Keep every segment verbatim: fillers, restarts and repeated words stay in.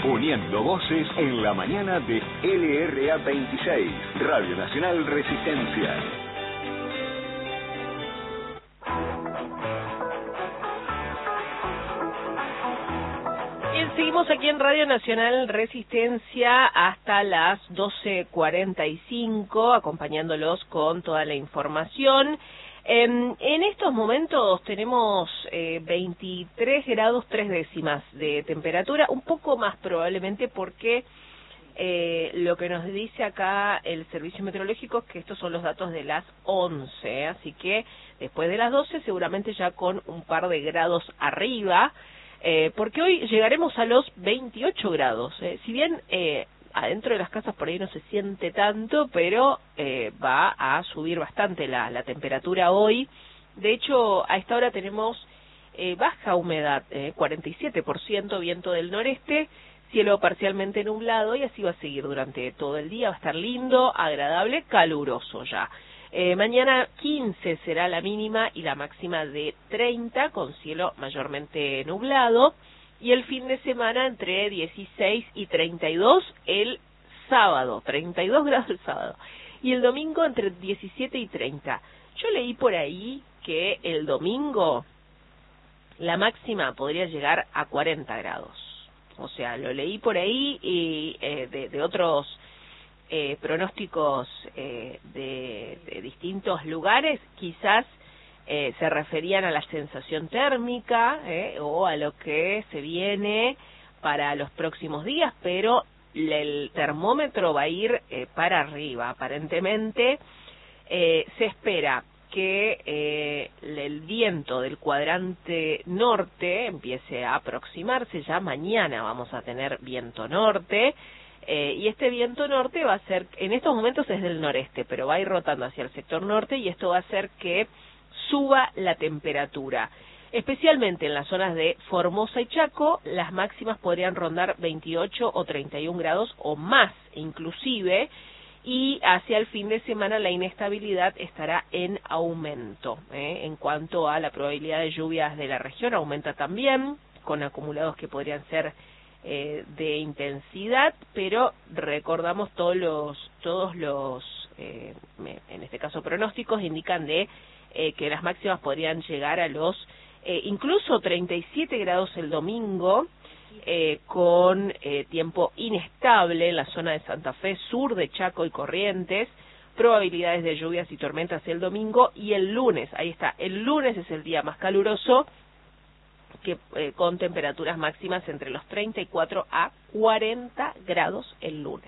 uniendo voces en la mañana de L R A veintiséis, Radio Nacional Resistencia. Bien, seguimos aquí en Radio Nacional Resistencia hasta las doce cuarenta y cinco, acompañándolos con toda la información. Eh, en estos momentos tenemos eh, veintitrés grados tres décimas de temperatura, un poco más probablemente porque eh, lo que nos dice acá el Servicio Meteorológico es que estos son los datos de las once, ¿eh? Así que después de las doce seguramente ya con un par de grados arriba, eh, porque hoy llegaremos a los veintiocho grados, ¿eh? Si bien eh, adentro de las casas por ahí no se siente tanto, pero eh, va a subir bastante la, la temperatura hoy. De hecho, a esta hora tenemos eh, baja humedad, eh, cuarenta y siete por ciento, viento del noreste, cielo parcialmente nublado, y así va a seguir durante todo el día. Va a estar lindo, agradable, caluroso ya. Eh, mañana quince será la mínima y la máxima de treinta, con cielo mayormente nublado. Y el fin de semana entre dieciséis y treinta y dos el sábado, treinta y dos grados el sábado. Y el domingo entre diecisiete y treinta. Yo leí por ahí que el domingo la máxima podría llegar a cuarenta grados. O sea, lo leí por ahí y eh, de, de otros eh, pronósticos eh, de, de distintos lugares, quizás Eh, se referían a la sensación térmica eh, o a lo que se viene para los próximos días, pero el termómetro va a ir eh, para arriba. Aparentemente eh, se espera que eh, el viento del cuadrante norte empiece a aproximarse. Ya mañana vamos a tener viento norte, eh, y este viento norte va a ser, en estos momentos es del noreste, pero va a ir rotando hacia el sector norte, y esto va a hacer que suba la temperatura, especialmente en las zonas de Formosa y Chaco. Las máximas podrían rondar veintiocho o treinta y un grados o más inclusive, y hacia el fin de semana la inestabilidad estará en aumento, ¿eh? En cuanto a la probabilidad de lluvias de la región, aumenta también, con acumulados que podrían ser eh, de intensidad, pero recordamos todos los, todos los eh, en este caso pronósticos indican de Eh, que las máximas podrían llegar a los eh, incluso treinta y siete grados el domingo, eh, con eh, tiempo inestable en la zona de Santa Fe, sur de Chaco y Corrientes, probabilidades de lluvias y tormentas el domingo, y el lunes, ahí está, el lunes es el día más caluroso, que eh, con temperaturas máximas entre los treinta y cuatro a cuarenta grados el lunes.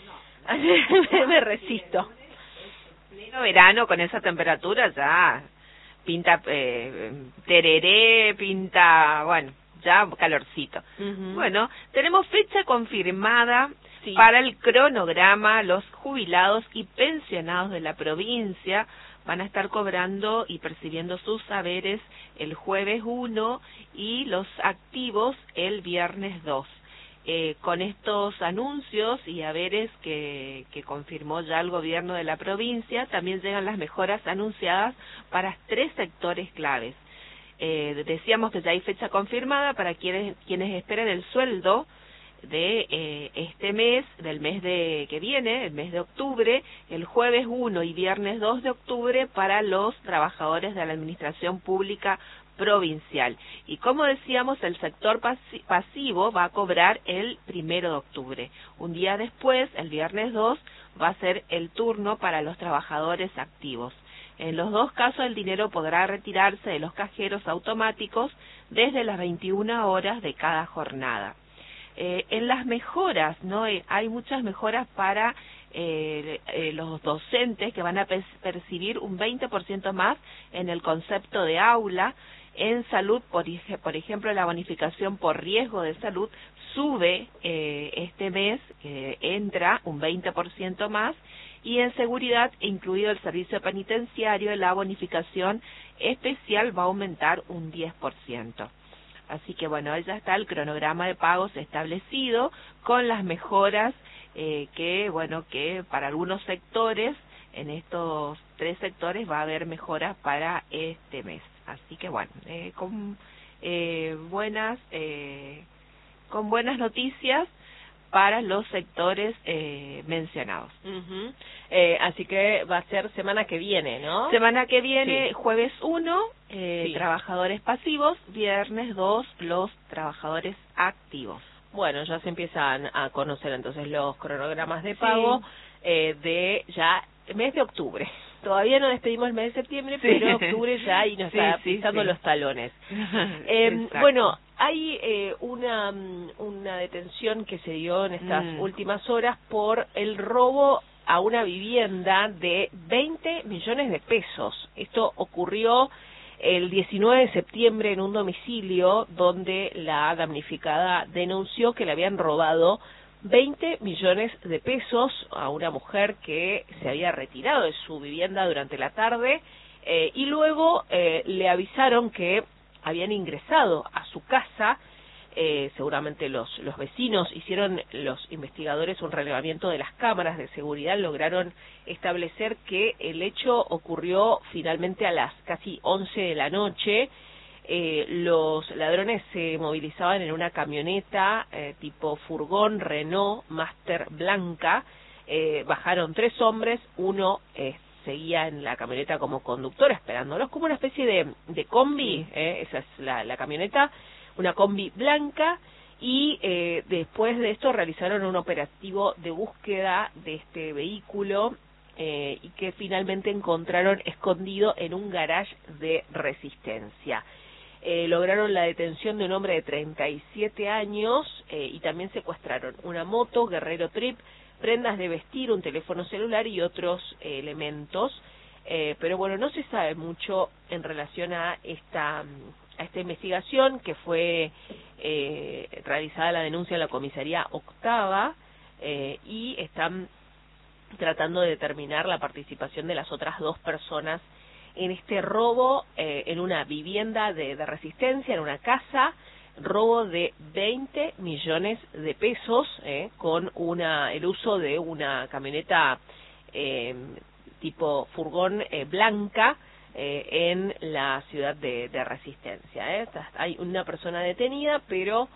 No. Me resisto. Pleno verano con esa temperatura ya pinta eh, tereré, pinta, bueno, ya calorcito. Uh-huh. Bueno, tenemos fecha confirmada sí. para el cronograma. Los jubilados y pensionados de la provincia van a estar cobrando y percibiendo sus saberes el jueves uno y los activos el viernes dos. Eh, con estos anuncios y haberes que, que confirmó ya el gobierno de la provincia, también llegan las mejoras anunciadas para tres sectores claves. Eh, decíamos que ya hay fecha confirmada para quienes, quienes esperen el sueldo de eh, este mes, del mes de que viene, el mes de octubre, el jueves uno y viernes dos de octubre para los trabajadores de la administración pública provincial. Y como decíamos, el sector pasi- pasivo va a cobrar el primero de octubre. Un día después, el viernes dos, va a ser el turno para los trabajadores activos. En los dos casos el dinero podrá retirarse de los cajeros automáticos desde las veintiuna horas de cada jornada. Eh, en las mejoras, ¿no? Eh, hay muchas mejoras para eh, eh, los docentes que van a percibir un veinte por ciento más en el concepto de aula. En salud, por, por ejemplo, la bonificación por riesgo de salud sube eh, este mes, eh, entra un veinte por ciento más, y en seguridad, incluido el servicio penitenciario, la bonificación especial va a aumentar un diez por ciento. Así que bueno, ahí ya está el cronograma de pagos establecido con las mejoras eh, que, bueno, que para algunos sectores, en estos tres sectores va a haber mejoras para este mes. Así que bueno, eh, con eh, buenas eh, con buenas noticias para los sectores eh, mencionados. Uh-huh. eh, así que va a ser semana que viene, ¿no? Semana que viene, sí. jueves uno, eh, sí. trabajadores pasivos, viernes dos, los trabajadores activos. Bueno, ya se empiezan a conocer entonces los cronogramas de pago sí. eh, de ya mes de octubre. Todavía no despedimos el mes de septiembre, sí. pero octubre ya y nos sí, está sí, pisando sí. los talones. eh, bueno, hay eh, una, una detención que se dio en estas mm. últimas horas por el robo a una vivienda de veinte millones de pesos. Esto ocurrió el diecinueve de septiembre en un domicilio donde la damnificada denunció que le habían robado veinte millones de pesos a una mujer que se había retirado de su vivienda durante la tarde eh, y luego eh, le avisaron que habían ingresado a su casa. Eh, seguramente los, los vecinos hicieron, los investigadores, un relevamiento de las cámaras de seguridad, lograron establecer que el hecho ocurrió finalmente a las casi once de la noche. Eh, los ladrones se movilizaban en una camioneta eh, tipo furgón Renault Master blanca. Eh, bajaron tres hombres, uno eh, seguía en la camioneta como conductor esperándolos, como una especie de, de combi, sí. eh, esa es la, la camioneta, una combi blanca, y eh, después de esto realizaron un operativo de búsqueda de este vehículo eh, y que finalmente encontraron escondido en un garage de Resistencia. Eh, lograron la detención de un hombre de treinta y siete años eh, y también secuestraron una moto Guerrero Trip, prendas de vestir, un teléfono celular y otros eh, elementos. Eh, pero bueno, no se sabe mucho en relación a esta a esta investigación que fue eh, realizada la denuncia en la comisaría octava eh, y están tratando de determinar la participación de las otras dos personas en este robo eh, en una vivienda de, de Resistencia, en una casa, robo de veinte millones de pesos eh, con una el uso de una camioneta eh, tipo furgón eh, blanca eh, en la ciudad de, de Resistencia. Eh. Hay una persona detenida, pero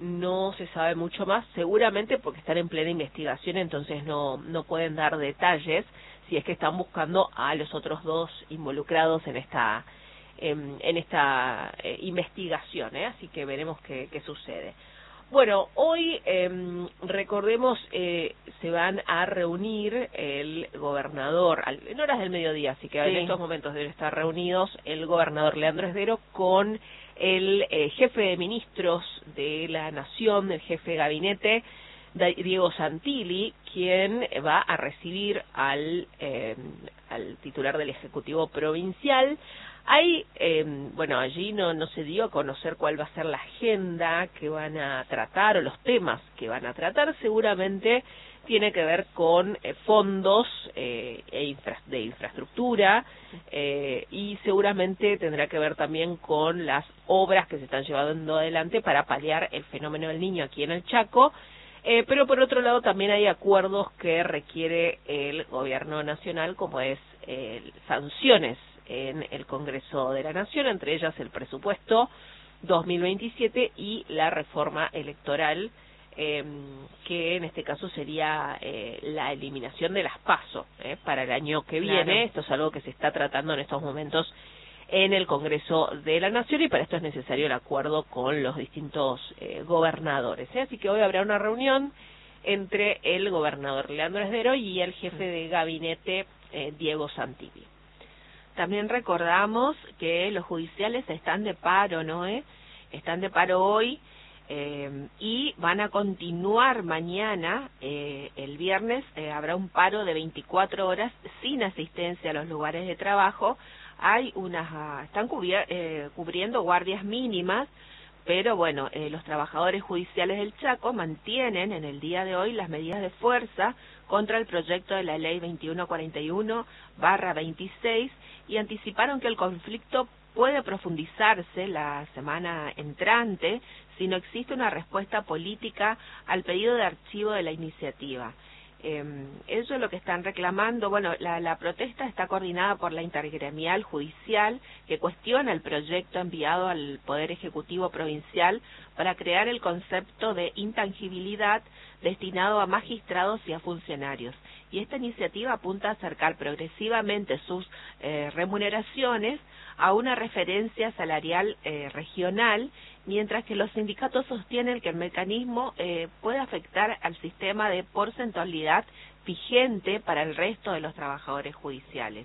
no se sabe mucho más, seguramente porque están en plena investigación, entonces no, no pueden dar detalles si es que están buscando a los otros dos involucrados en esta en, en esta eh, investigación, ¿eh? Así que veremos qué, qué sucede. Bueno, hoy eh, recordemos eh, se van a reunir el gobernador al, en horas del mediodía, así que sí. en estos momentos deben estar reunidos el gobernador Leandro Esdero con el eh, jefe de ministros de la Nación, el jefe de gabinete Diego Santilli, quien va a recibir al, eh, al titular del Ejecutivo Provincial. Hay, eh, bueno, allí no, no se dio a conocer cuál va a ser la agenda que van a tratar o los temas que van a tratar. Seguramente tiene que ver con eh, fondos eh, e infra, de infraestructura eh, y seguramente tendrá que ver también con las obras que se están llevando adelante para paliar el fenómeno del Niño aquí en el Chaco. Eh, pero por otro lado también hay acuerdos que requiere el gobierno nacional, como es eh, sanciones en el Congreso de la Nación, entre ellas el presupuesto dos mil veintisiete y la reforma electoral, eh, que en este caso sería eh, la eliminación de las PASO eh, para el año que viene. Claro. Esto es algo que se está tratando en estos momentos en el Congreso de la Nación y para esto es necesario el acuerdo con los distintos eh, gobernadores. ¿eh? Así que hoy habrá una reunión entre el gobernador Leandro Esdero y el jefe de gabinete eh, Diego Santilli. También recordamos que los judiciales están de paro, ¿no? ¿Eh? Están de paro hoy eh, y van a continuar mañana. Eh, el viernes eh, habrá un paro de veinticuatro horas sin asistencia a los lugares de trabajo. Hay unas, están cubier, eh, cubriendo guardias mínimas, pero bueno, eh, los trabajadores judiciales del Chaco mantienen en el día de hoy las medidas de fuerza contra el proyecto de la ley veintiuno cuarenta y uno barra veintiséis y anticiparon que el conflicto puede profundizarse la semana entrante si no existe una respuesta política al pedido de archivo de la iniciativa. Eh, ellos lo que están reclamando, bueno, la, la protesta está coordinada por la Intergremial Judicial, que cuestiona el proyecto enviado al Poder Ejecutivo Provincial para crear el concepto de intangibilidad destinado a magistrados y a funcionarios. Y esta iniciativa apunta a acercar progresivamente sus eh, remuneraciones a una referencia salarial eh, regional, mientras que los sindicatos sostienen que el mecanismo eh, puede afectar al sistema de porcentualidad vigente para el resto de los trabajadores judiciales.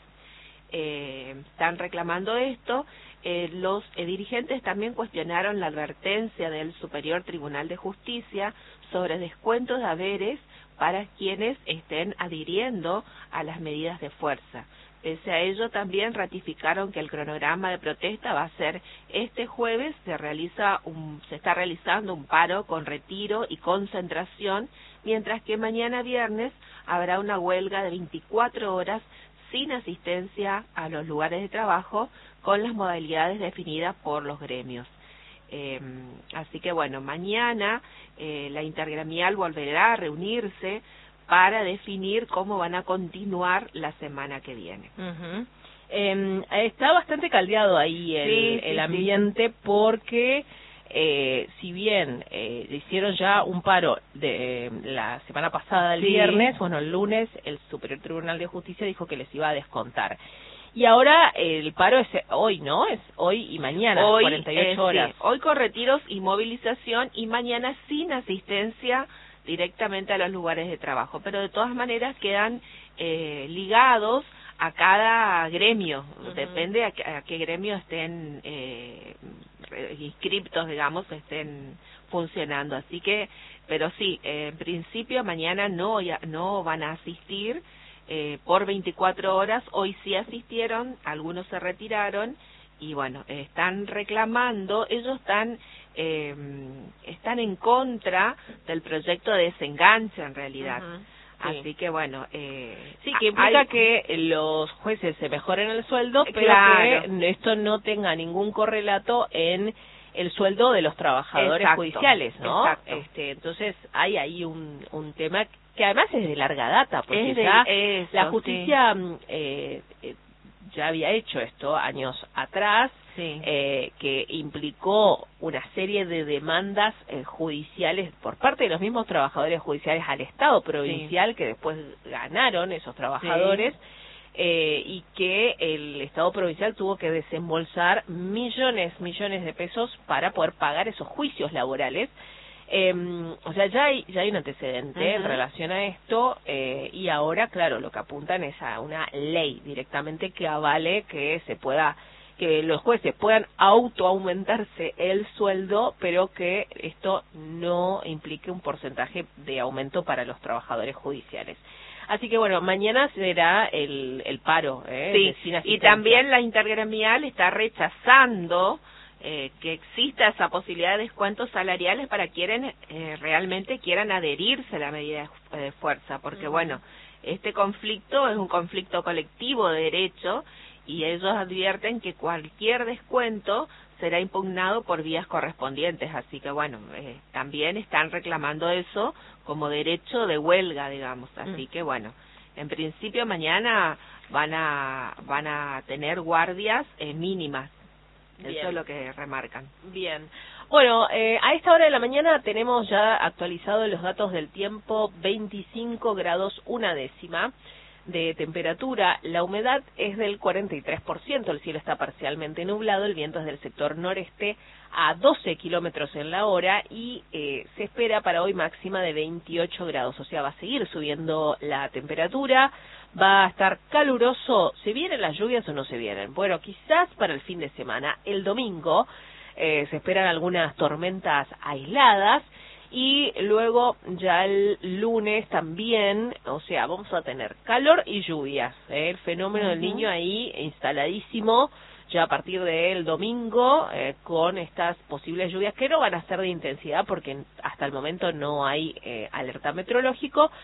Eh, están reclamando esto. Eh, los eh, dirigentes también cuestionaron la advertencia del Superior Tribunal de Justicia sobre descuentos de haberes para quienes estén adhiriendo a las medidas de fuerza. Pese a ello, también ratificaron que el cronograma de protesta va a ser este jueves, se realiza un, se está realizando un paro con retiro y concentración, mientras que mañana viernes habrá una huelga de veinticuatro horas sin asistencia a los lugares de trabajo, con las modalidades definidas por los gremios. Eh, así que bueno, mañana eh, la Intergremial volverá a reunirse para definir cómo van a continuar la semana que viene. Uh-huh. eh, está bastante caldeado ahí el, sí, el sí, ambiente sí. porque eh, si bien eh, hicieron ya un paro de eh, la semana pasada, el sí. viernes, bueno, el lunes el Superior Tribunal de Justicia dijo que les iba a descontar. Y ahora el paro es hoy, ¿no? Es hoy y mañana, hoy, cuarenta y ocho eh, horas. Sí. Hoy con retiros y movilización, y mañana sin asistencia directamente a los lugares de trabajo, pero de todas maneras quedan eh, ligados a cada gremio, uh-huh. Depende a, a qué gremio estén eh, inscriptos, digamos, estén funcionando, así que, pero sí, eh, en principio mañana no, ya, no van a asistir eh, por veinticuatro horas, hoy sí asistieron, algunos se retiraron, y bueno, eh, están reclamando, ellos están eh, están en contra del proyecto de desenganche en realidad. Uh-huh. Sí. Así que bueno, eh, sí, que implica hay... que los jueces se mejoren el sueldo, pero claro. que esto no tenga ningún correlato en el sueldo de los trabajadores exacto, judiciales, ¿no? Exacto. Este, entonces hay ahí un, un tema que además es de larga data, porque es de, ya eso, la justicia sí. eh, eh, ya había hecho esto años atrás, sí. eh, que implicó una serie de demandas eh, judiciales por parte de los mismos trabajadores judiciales al Estado provincial, sí. que después ganaron esos trabajadores, sí. eh, y que el Estado provincial tuvo que desembolsar millones, millones de pesos para poder pagar esos juicios laborales. Eh, o sea, ya hay, ya hay un antecedente uh-huh. en relación a esto, eh, y ahora, claro, lo que apuntan es a una ley directamente que avale que se pueda, que los jueces puedan autoaumentarse el sueldo, pero que esto no implique un porcentaje de aumento para los trabajadores judiciales. Así que bueno, mañana será el, el paro. ¿eh? Sí, y también la Intergremial está rechazando Eh, que exista esa posibilidad de descuentos salariales para quienes eh, realmente quieran adherirse a la medida de, de fuerza, porque uh-huh. bueno, este conflicto es un conflicto colectivo de derecho y ellos advierten que cualquier descuento será impugnado por vías correspondientes, así que bueno, eh, también están reclamando eso como derecho de huelga, digamos, así uh-huh. que bueno, en principio mañana van a van a tener guardias eh, mínimas. Bien. Eso es lo que remarcan. Bien. Bueno, eh, a esta hora de la mañana tenemos ya actualizados los datos del tiempo, veinticinco grados una décima de temperatura, la humedad es del cuarenta y tres por ciento, el cielo está parcialmente nublado, el viento es del sector noreste a doce kilómetros en la hora y eh, se espera para hoy máxima de veintiocho grados, o sea, va a seguir subiendo la temperatura, va a estar caluroso. ¿Se vienen las lluvias o no se vienen? Bueno, quizás para el fin de semana, el domingo eh, se esperan algunas tormentas aisladas, y luego ya el lunes también, o sea, vamos a tener calor y lluvias, ¿eh? El fenómeno uh-huh. del Niño ahí instaladísimo ya a partir del domingo, eh, con estas posibles lluvias que no van a ser de intensidad porque hasta el momento no hay eh, alerta meteorológico,